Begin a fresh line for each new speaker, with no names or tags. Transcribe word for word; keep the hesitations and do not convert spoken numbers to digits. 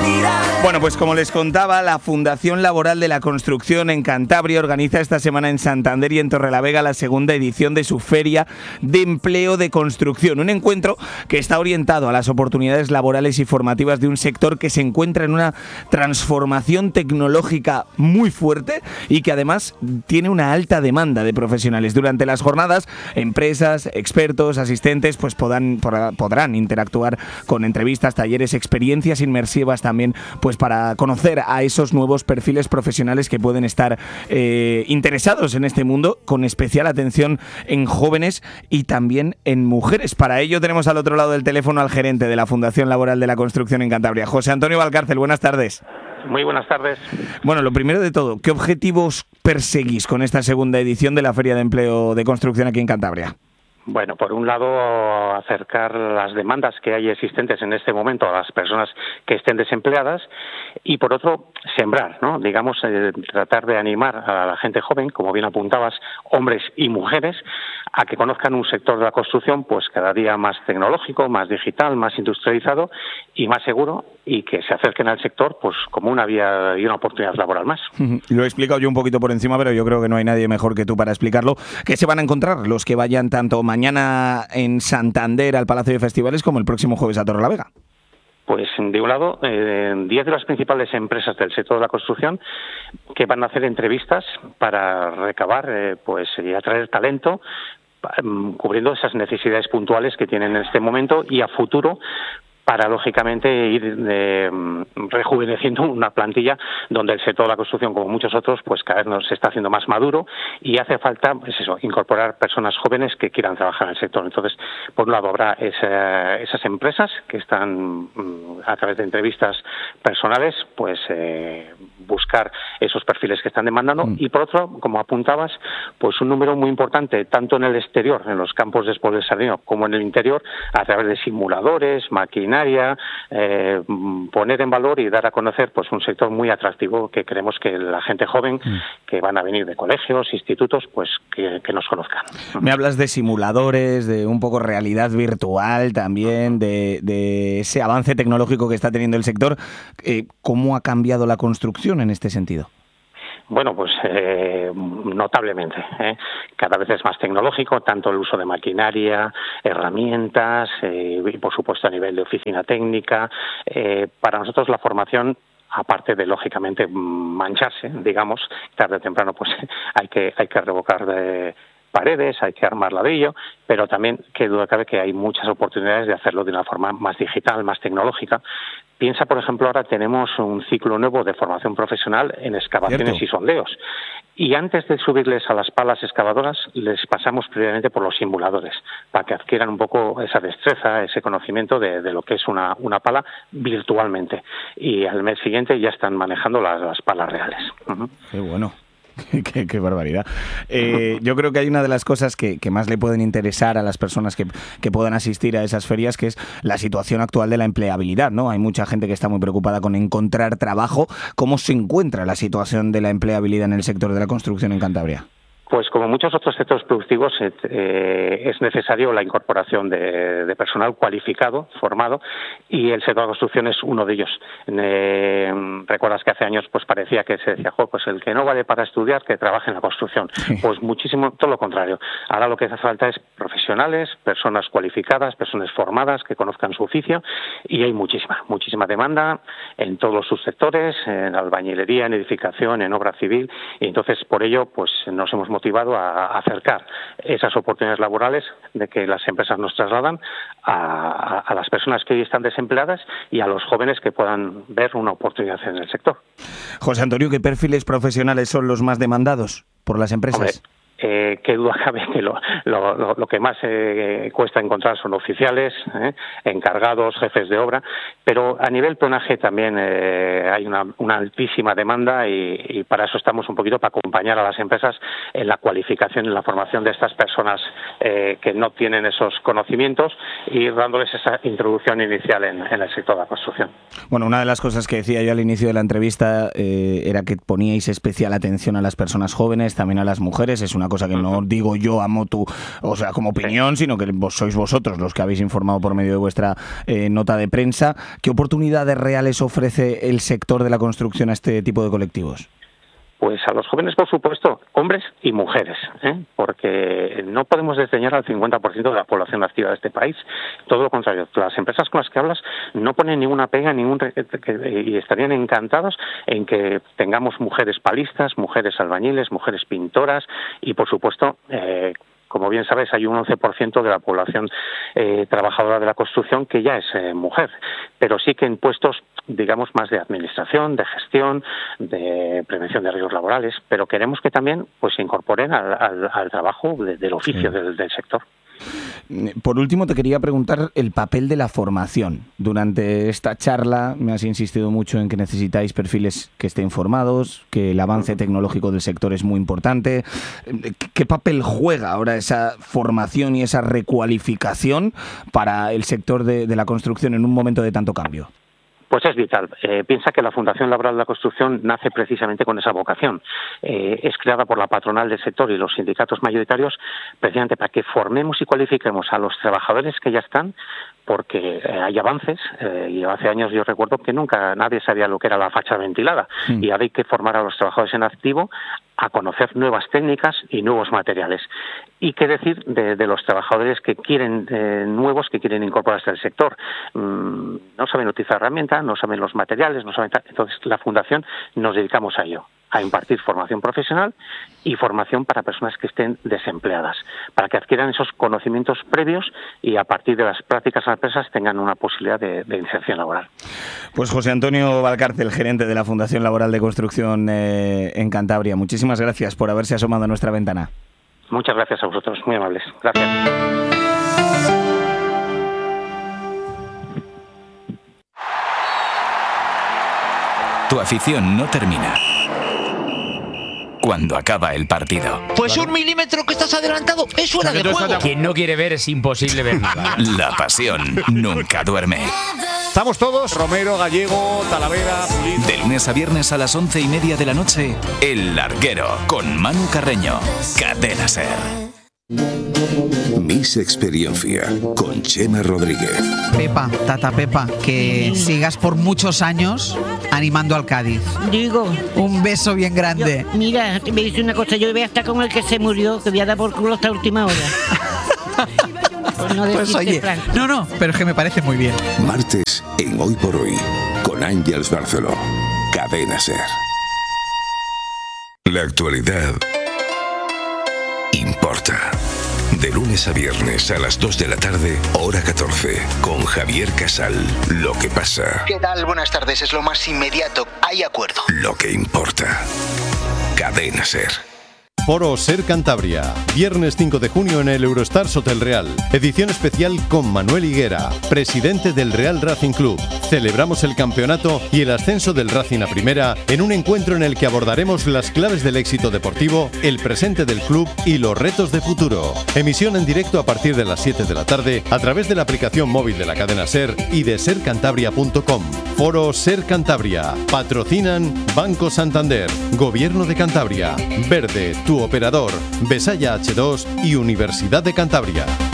Bueno, pues como les contaba, la Fundación Laboral de la Construcción en Cantabria organiza esta semana en Santander y en Torrelavega la segunda edición de su Feria de Empleo de Construcción. Un encuentro que está orientado a las oportunidades laborales y formativas de un sector que se encuentra en una transformación tecnológica muy fuerte y que además tiene una alta demanda de profesionales. Durante las jornadas, empresas, expertos, asistentes pues podrán, podrán interactuar con entrevistas, talleres, experiencias inmersivas también, pues para conocer a esos nuevos perfiles profesionales que pueden estar eh, interesados en este mundo, con especial atención en jóvenes y también en mujeres. Para ello tenemos al otro lado del teléfono al gerente de la Fundación Laboral de la Construcción en Cantabria, José Antonio Valcárcel. Buenas tardes.
Muy buenas tardes.
Bueno, lo primero de todo, ¿qué objetivos perseguís con esta segunda edición de la Feria de Empleo de Construcción aquí en Cantabria?
Bueno, por un lado, acercar las demandas que hay existentes en este momento a las personas que estén desempleadas y, por otro, sembrar, ¿no? Digamos, eh, tratar de animar a la gente joven, como bien apuntabas, hombres y mujeres, a que conozcan un sector de la construcción pues cada día más tecnológico, más digital, más industrializado y más seguro, y que se acerquen al sector pues como una vía y una oportunidad laboral más.
Lo he explicado yo un poquito por encima, pero yo creo que no hay nadie mejor que tú para explicarlo. ¿Qué se van a encontrar los que vayan tanto mañana en Santander al Palacio de Festivales como el próximo jueves a Torrelavega?
Pues, de un lado, eh, diez de las principales empresas del sector de la construcción que van a hacer entrevistas para recabar eh, pues y atraer talento, cubriendo esas necesidades puntuales que tienen en este momento y a futuro, para, lógicamente, ir eh, rejuveneciendo una plantilla donde el sector de la construcción, como muchos otros, pues cada vez nos está haciendo más maduro y hace falta, pues eso, incorporar personas jóvenes que quieran trabajar en el sector. Entonces, por un lado, habrá esa, esas empresas que están, a través de entrevistas personales, pues eh, buscar esos perfiles que están demandando mm. y, por otro, como apuntabas, pues un número muy importante, tanto en el exterior, en los campos de Espol de Sardinio, como en el interior, a través de simuladores, maquinaria, Eh, poner en valor y dar a conocer pues un sector muy atractivo que creemos que la gente joven mm. que van a venir de colegios, institutos, pues que, que nos conozcan.
Me hablas de simuladores, de un poco realidad virtual también, de, de ese avance tecnológico que está teniendo el sector. Eh, ¿Cómo ha cambiado la construcción en este sentido?
Bueno, pues eh, notablemente. ¿eh? Cada vez es más tecnológico, tanto el uso de maquinaria, herramientas, eh, y por supuesto a nivel de oficina técnica. Eh, para nosotros la formación, aparte de, lógicamente, mancharse, digamos, tarde o temprano pues hay que, hay que revocar de paredes, hay que armar ladrillo, pero también, qué duda cabe, que hay muchas oportunidades de hacerlo de una forma más digital, más tecnológica. Piensa, por ejemplo, ahora tenemos un ciclo nuevo de formación profesional en excavaciones Cierto. y sondeos. Y antes de subirles a las palas excavadoras, les pasamos previamente por los simuladores, para que adquieran un poco esa destreza, ese conocimiento de, de lo que es una, una pala virtualmente. Y al mes siguiente ya están manejando las, las palas reales. Uh-huh.
Qué bueno. Qué, qué barbaridad. Eh, yo creo que hay una de las cosas que, que más le pueden interesar a las personas que, que puedan asistir a esas ferias, que es la situación actual de la empleabilidad, ¿no? Hay mucha gente que está muy preocupada con encontrar trabajo. ¿Cómo se encuentra la situación de la empleabilidad en el sector de la construcción en Cantabria?
Pues como muchos otros sectores productivos eh, es necesario la incorporación de, de personal cualificado, formado, y el sector de la construcción es uno de ellos. Eh, Recuerdas que hace años pues parecía que se decía, pues el que no vale para estudiar, que trabaje en la construcción. Sí. Pues muchísimo, todo lo contrario. Ahora lo que hace falta es profesionales, personas cualificadas, personas formadas, que conozcan su oficio, y hay muchísima, muchísima demanda en todos los subsectores, en albañilería, en edificación, en obra civil, y entonces por ello pues nos hemos motivado a acercar esas oportunidades laborales de que las empresas nos trasladan a, a las personas que hoy están desempleadas y a los jóvenes que puedan ver una oportunidad en el sector.
José Antonio, ¿qué perfiles profesionales son los más demandados por las empresas?
Hombre, Eh, qué duda cabe que lo, lo, lo, lo que más eh, cuesta encontrar son oficiales, eh, encargados, jefes de obra, pero a nivel tonaje también eh, hay una, una altísima demanda y, y para eso estamos un poquito para acompañar a las empresas en la cualificación y la formación de estas personas eh, que no tienen esos conocimientos y dándoles esa introducción inicial en, en el sector de la construcción.
Bueno, una de las cosas que decía yo al inicio de la entrevista eh, era que poníais especial atención a las personas jóvenes, también a las mujeres. Es una una cosa que no digo yo a motu, o sea, como opinión, sino que vos sois vosotros los que habéis informado por medio de vuestra eh, nota de prensa. ¿Qué oportunidades reales ofrece el sector de la construcción a este tipo de colectivos?
Pues a los jóvenes, por supuesto, hombres y mujeres, ¿eh? Porque no podemos desdeñar al cincuenta por ciento de la población activa de este país. Todo lo contrario, las empresas con las que hablas no ponen ninguna pega ningún re- y estarían encantados en que tengamos mujeres palistas, mujeres albañiles, mujeres pintoras y, por supuesto, eh, como bien sabes, hay un once por ciento de la población eh, trabajadora de la construcción que ya es eh, mujer, pero sí que en puestos, digamos, más de administración, de gestión, de prevención de riesgos laborales, pero queremos que también pues se incorporen al, al, al trabajo de, del oficio, sí. del, del sector.
Por último, te quería preguntar el papel de la formación. Durante esta charla me has insistido mucho en que necesitáis perfiles que estén formados, que el avance tecnológico del sector es muy importante. ¿Qué papel juega ahora esa formación y esa recualificación para el sector de, de la construcción en un momento de tanto cambio?
Pues es vital. Eh, piensa que la Fundación Laboral de la Construcción nace precisamente con esa vocación. Eh, es creada por la patronal del sector y los sindicatos mayoritarios precisamente para que formemos y cualifiquemos a los trabajadores que ya están, porque eh, hay avances, eh, y hace años yo recuerdo que nunca nadie sabía lo que era la facha ventilada, mm. y ahora hay que formar a los trabajadores en activo a conocer nuevas técnicas y nuevos materiales. Y qué decir de, de los trabajadores que quieren, eh, nuevos, que quieren incorporarse al sector. Mm, no saben utilizar herramientas, no saben los materiales, no saben... Entonces, la Fundación nos dedicamos a ello, a impartir formación profesional y formación para personas que estén desempleadas, para que adquieran esos conocimientos previos y a partir de las prácticas a las empresas tengan una posibilidad de, de inserción laboral.
Pues José Antonio Valcárcel, gerente de la Fundación Laboral de Construcción eh, en Cantabria, muchísimas gracias por haberse asomado a nuestra ventana.
Muchas gracias a vosotros, muy amables. Gracias.
Tu afición no termina cuando acaba el partido.
Pues un milímetro que estás adelantado es fuera de juego.
Quien no quiere ver es imposible ver nada.
La pasión nunca duerme.
Estamos todos, Romero, Gallego, Talavera, Pulido.
De lunes a viernes a las once y media de la noche, El Larguero, con Manu Carreño, Cadena SER.
Miss Experiencia, con Chema Rodríguez.
Pepa, tata Pepa, que sigas por muchos años animando al Cádiz.
Digo,
un beso bien grande.
Yo, mira, me dice una cosa, yo voy a estar con el que se murió, que voy a dar por culo hasta última hora. Pues no,
pues oye, no, no, pero es que me parece muy bien.
Martes en Hoy por Hoy, con Ángeles Barceló, Cadena SER. La actualidad importa. De lunes a viernes a las dos de la tarde, hora catorce, con Javier Casal. Lo que pasa.
¿Qué tal? Buenas tardes, es lo más inmediato. Hay acuerdo.
Lo que importa. Cadena SER.
Foro SER Cantabria, viernes cinco de junio en el Eurostars Hotel Real. Edición especial con Manuel Higuera, presidente del Real Racing Club. Celebramos el campeonato y el ascenso del Racing a Primera en un encuentro en el que abordaremos las claves del éxito deportivo, el presente del club y los retos de futuro. Emisión en directo a partir de las siete de la tarde a través de la aplicación móvil de la cadena SER y de ser cantabria punto com. Foro SER Cantabria. Patrocinan Banco Santander, Gobierno de Cantabria, Verde, tu operador, Besaya H dos y Universidad de Cantabria.